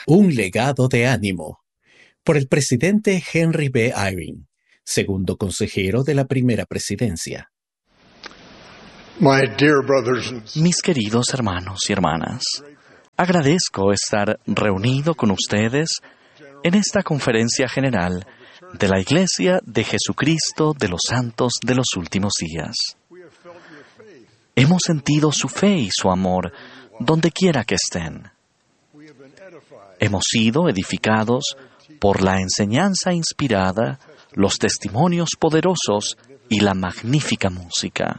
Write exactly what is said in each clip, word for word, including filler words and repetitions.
Un legado de ánimo, por el presidente Henry B. Eyring, segundo consejero de la primera presidencia. My dear brothers and sisters, Mis queridos hermanos y hermanas, agradezco estar reunido con ustedes en esta conferencia general de la Iglesia de Jesucristo de los Santos de los Últimos Días. Hemos sentido su fe y su amor donde quiera que estén. Hemos sido edificados por la enseñanza inspirada, los testimonios poderosos y la magnífica música.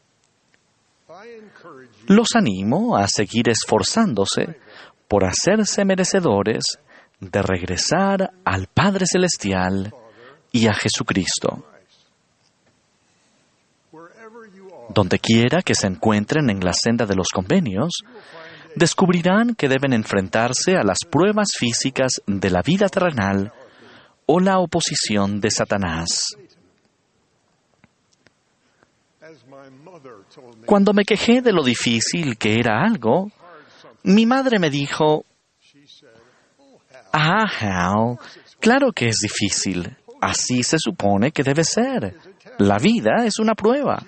Los animo a seguir esforzándose por hacerse merecedores de regresar al Padre Celestial y a Jesucristo. Donde quiera que se encuentren en la senda de los convenios, descubrirán que deben enfrentarse a las pruebas físicas de la vida terrenal o la oposición de Satanás. Cuando me quejé de lo difícil que era algo, mi madre me dijo, «Ah, Hal, claro que es difícil. Así se supone que debe ser. La vida es una prueba».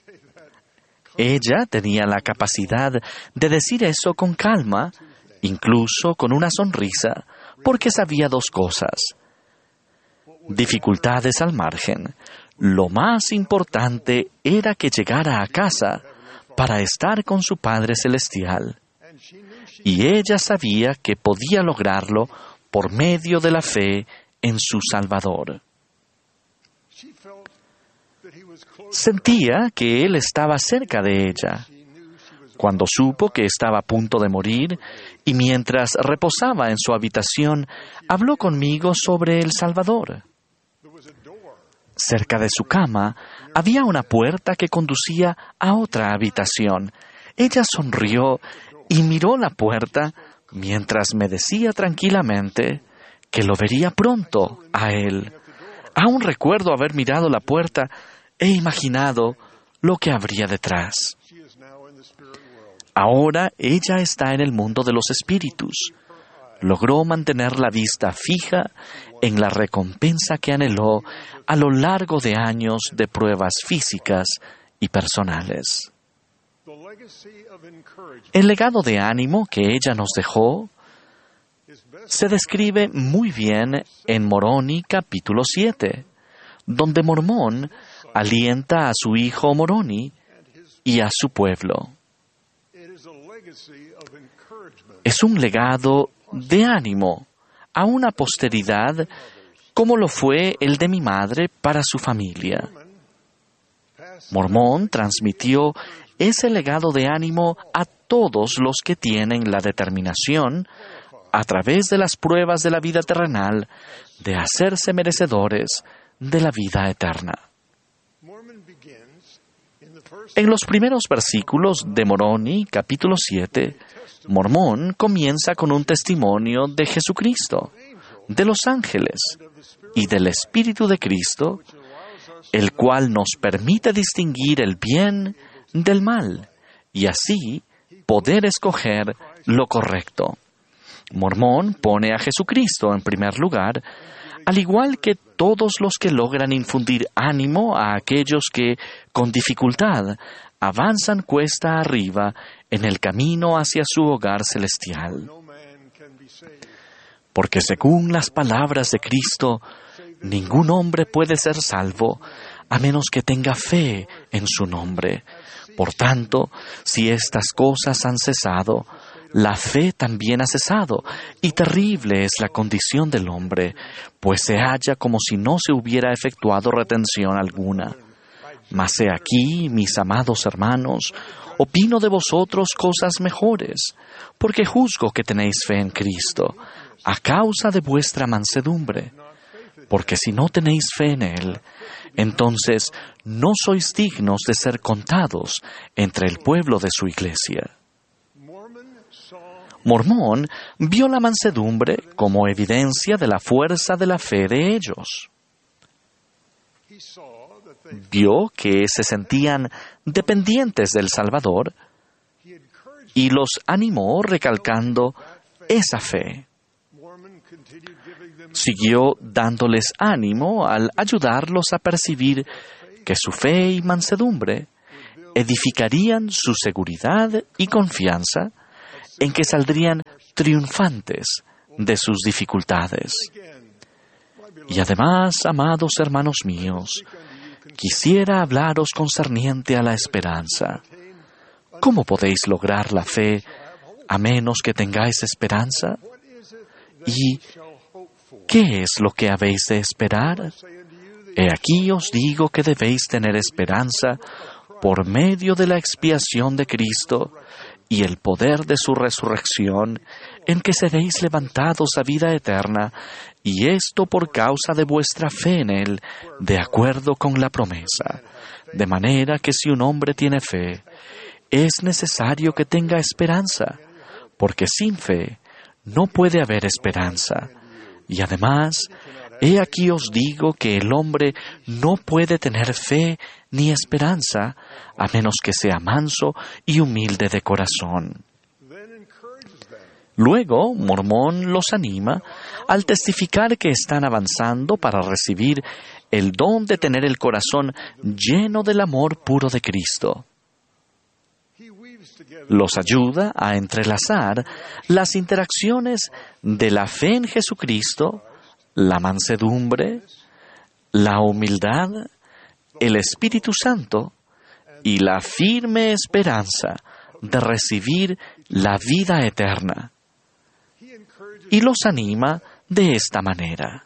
Ella tenía la capacidad de decir eso con calma, incluso con una sonrisa, porque sabía dos cosas. Dificultades al margen. Lo más importante era que llegara a casa para estar con su Padre Celestial. Y ella sabía que podía lograrlo por medio de la fe en su Salvador. Sentía que Él estaba cerca de ella. Cuando supo que estaba a punto de morir, y mientras reposaba en su habitación, habló conmigo sobre el Salvador. Cerca de su cama había una puerta que conducía a otra habitación. Ella sonrió y miró la puerta mientras me decía tranquilamente que lo vería pronto a él. Aún recuerdo haber mirado la puerta e imaginado lo que habría detrás. Ahora ella está en el mundo de los espíritus. Logró mantener la vista fija en la recompensa que anheló a lo largo de años de pruebas físicas y personales. El legado de ánimo que ella nos dejó se describe muy bien en Moroni capítulo siete, donde Mormón alienta a su hijo Moroni y a su pueblo. Es un legado de ánimo a una posteridad como lo fue el de mi madre para su familia. Mormón transmitió ese legado de ánimo a todos los que tienen la determinación, a través de las pruebas de la vida terrenal, de hacerse merecedores de la vida eterna. En los primeros versículos de Moroni, capítulo siete, Mormón comienza con un testimonio de Jesucristo, de los ángeles y del Espíritu de Cristo, el cual nos permite distinguir el bien del mal y así poder escoger lo correcto. Mormón pone a Jesucristo en primer lugar, al igual que todos los que logran infundir ánimo a aquellos que, con dificultad, avanzan cuesta arriba en el camino hacia su hogar celestial. Porque según las palabras de Cristo, ningún hombre puede ser salvo a menos que tenga fe en su nombre. Por tanto, si estas cosas han cesado, la fe también ha cesado, y terrible es la condición del hombre, pues se halla como si no se hubiera efectuado retención alguna. Mas he aquí, mis amados hermanos, opino de vosotros cosas mejores, porque juzgo que tenéis fe en Cristo, a causa de vuestra mansedumbre. Porque si no tenéis fe en Él, entonces no sois dignos de ser contados entre el pueblo de su iglesia. Mormón vio la mansedumbre como evidencia de la fuerza de la fe de ellos. Vio que se sentían dependientes del Salvador y los animó recalcando esa fe. Siguió dándoles ánimo al ayudarlos a percibir que su fe y mansedumbre edificarían su seguridad y confianza en que saldrían triunfantes de sus dificultades. Y además, amados hermanos míos, quisiera hablaros concerniente a la esperanza. ¿Cómo podéis lograr la fe a menos que tengáis esperanza? ¿Y qué es lo que habéis de esperar? He aquí os digo que debéis tener esperanza por medio de la expiación de Cristo y el poder de su resurrección, en que seréis levantados a vida eterna, y esto por causa de vuestra fe en Él, de acuerdo con la promesa. De manera que si un hombre tiene fe, es necesario que tenga esperanza, porque sin fe no puede haber esperanza. Y además, he aquí os digo que el hombre no puede tener fe ni esperanza, a menos que sea manso y humilde de corazón. Luego, Mormón los anima al testificar que están avanzando para recibir el don de tener el corazón lleno del amor puro de Cristo. Los ayuda a entrelazar las interacciones de la fe en Jesucristo, la mansedumbre, la humildad, el Espíritu Santo y la firme esperanza de recibir la vida eterna. Y los anima de esta manera.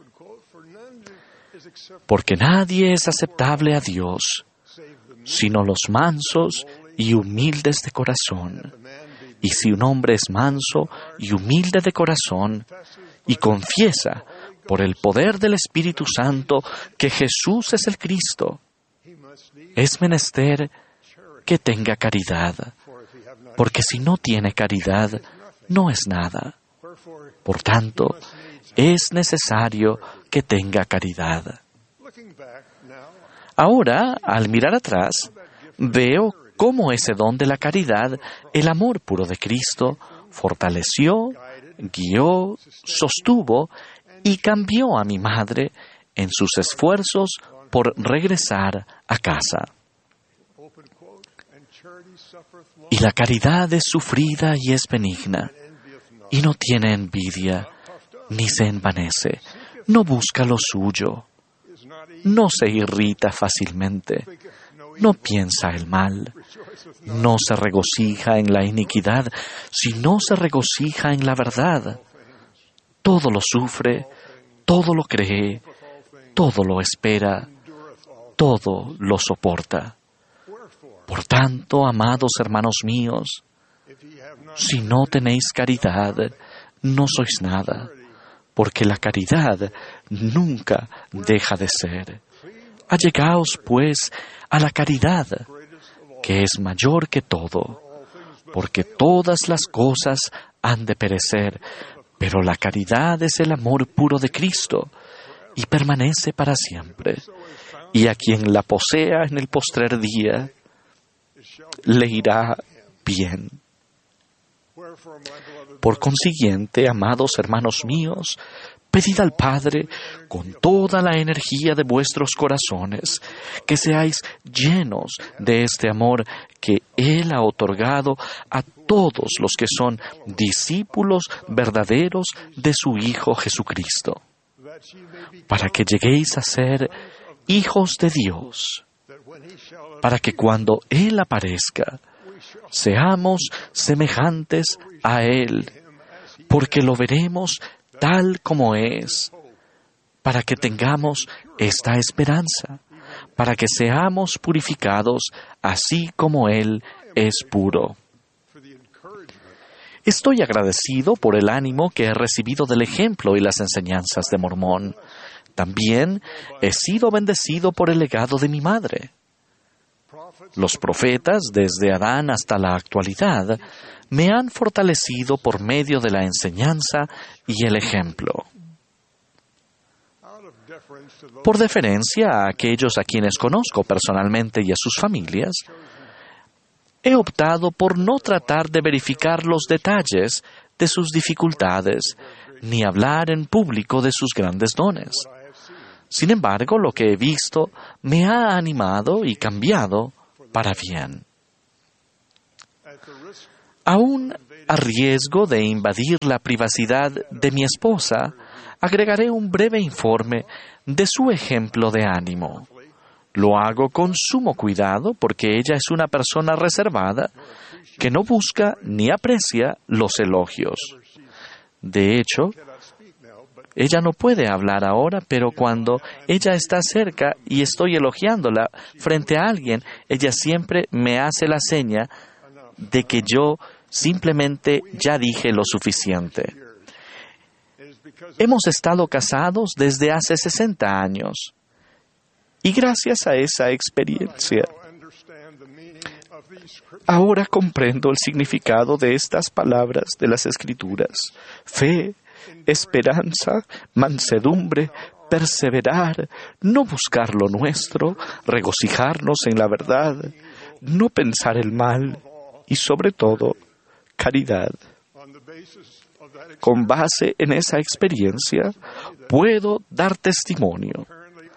Porque nadie es aceptable a Dios, sino los mansos y humildes de corazón. Y si un hombre es manso y humilde de corazón y confiesa por el poder del Espíritu Santo que Jesús es el Cristo, es menester que tenga caridad, porque si no tiene caridad, no es nada. Por tanto, es necesario que tenga caridad. Ahora, al mirar atrás, veo cómo ese don de la caridad, el amor puro de Cristo, fortaleció, guió, sostuvo y cambió a mi madre en sus esfuerzos por regresar a casa. Y la caridad es sufrida y es benigna, y no tiene envidia, ni se envanece, no busca lo suyo, no se irrita fácilmente, no piensa el mal, no se regocija en la iniquidad, sino se regocija en la verdad. Todo lo sufre, todo lo cree, todo lo espera, todo lo soporta. Por tanto, amados hermanos míos, si no tenéis caridad, no sois nada, porque la caridad nunca deja de ser. Allegaos, pues, a la caridad, que es mayor que todo, porque todas las cosas han de perecer, pero la caridad es el amor puro de Cristo, y permanece para siempre. Y a quien la posea en el postrer día, le irá bien. Por consiguiente, amados hermanos míos, pedid al Padre con toda la energía de vuestros corazones que seáis llenos de este amor que Él ha otorgado a todos los que son discípulos verdaderos de su Hijo Jesucristo, para que lleguéis a ser hijos de Dios, para que cuando Él aparezca, seamos semejantes a Él, porque lo veremos tal como es, para que tengamos esta esperanza, para que seamos purificados así como Él es puro. Estoy agradecido por el ánimo que he recibido del ejemplo y las enseñanzas de Mormón. También he sido bendecido por el legado de mi madre. Los profetas, desde Adán hasta la actualidad, me han fortalecido por medio de la enseñanza y el ejemplo. Por deferencia a aquellos a quienes conozco personalmente y a sus familias, he optado por no tratar de verificar los detalles de sus dificultades, ni hablar en público de sus grandes dones. Sin embargo, lo que he visto me ha animado y cambiado para bien. Aún a riesgo de invadir la privacidad de mi esposa, agregaré un breve informe de su ejemplo de ánimo. Lo hago con sumo cuidado porque ella es una persona reservada que no busca ni aprecia los elogios. De hecho, ella no puede hablar ahora, pero cuando ella está cerca y estoy elogiándola frente a alguien, ella siempre me hace la seña de que yo simplemente ya dije lo suficiente. Hemos estado casados desde hace sesenta años. Y gracias a esa experiencia, ahora comprendo el significado de estas palabras de las Escrituras. Fe, esperanza, mansedumbre, perseverar, no buscar lo nuestro, regocijarnos en la verdad, no pensar el mal y, sobre todo, caridad. Con base en esa experiencia, puedo dar testimonio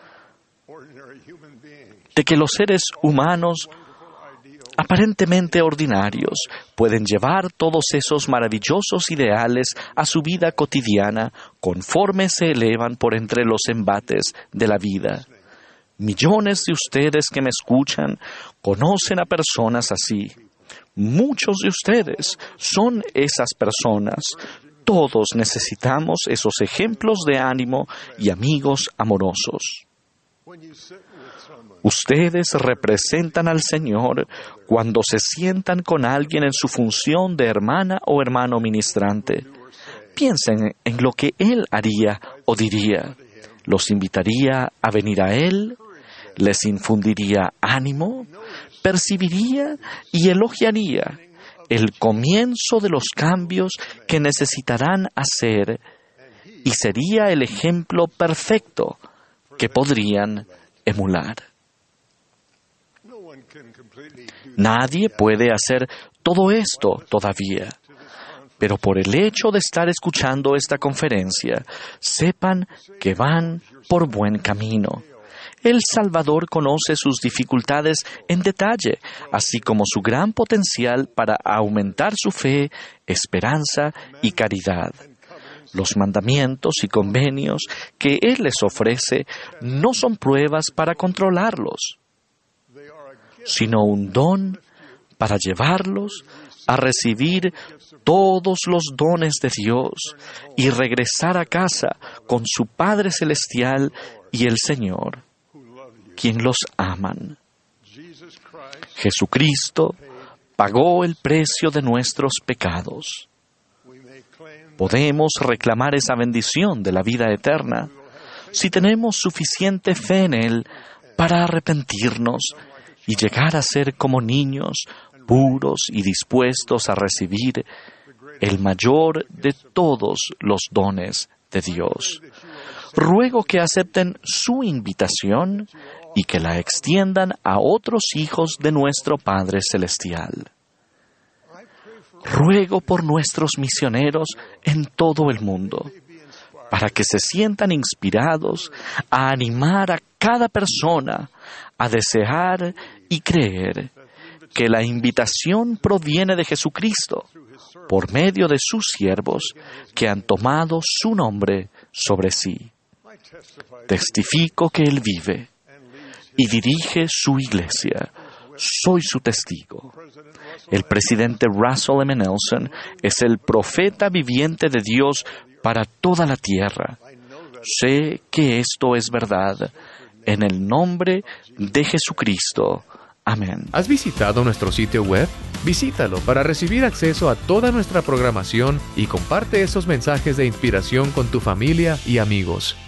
de que los seres humanos aparentemente ordinarios pueden llevar todos esos maravillosos ideales a su vida cotidiana conforme se elevan por entre los embates de la vida. Millones de ustedes que me escuchan conocen a personas así. Muchos de ustedes son esas personas. Todos necesitamos esos ejemplos de ánimo y amigos amorosos. Ustedes representan al Señor cuando se sientan con alguien en su función de hermana o hermano ministrante. Piensen en lo que Él haría o diría. ¿Los invitaría a venir a Él? ¿Les infundiría ánimo? ¿Percibiría y elogiaría el comienzo de los cambios que necesitarán hacer? Y sería el ejemplo perfecto que podrían emular. Nadie puede hacer todo esto todavía, pero por el hecho de estar escuchando esta conferencia, sepan que van por buen camino. El Salvador conoce sus dificultades en detalle, así como su gran potencial para aumentar su fe, esperanza y caridad. Los mandamientos y convenios que Él les ofrece no son pruebas para controlarlos, sino un don para llevarlos a recibir todos los dones de Dios y regresar a casa con su Padre Celestial y el Señor, quien los aman. Jesucristo pagó el precio de nuestros pecados. Podemos reclamar esa bendición de la vida eterna si tenemos suficiente fe en Él para arrepentirnos y llegar a ser como niños puros y dispuestos a recibir el mayor de todos los dones de Dios. Ruego que acepten su invitación y que la extiendan a otros hijos de nuestro Padre Celestial. Ruego por nuestros misioneros en todo el mundo, para que se sientan inspirados a animar a cada persona a desear y creer que la invitación proviene de Jesucristo por medio de sus siervos que han tomado su nombre sobre sí. Testifico que Él vive y dirige su iglesia. Soy su testigo. El presidente Russell M. Nelson es el profeta viviente de Dios para toda la tierra. Sé que esto es verdad. En el nombre de Jesucristo. Amén. ¿Has visitado nuestro sitio web? Visítalo para recibir acceso a toda nuestra programación y comparte esos mensajes de inspiración con tu familia y amigos.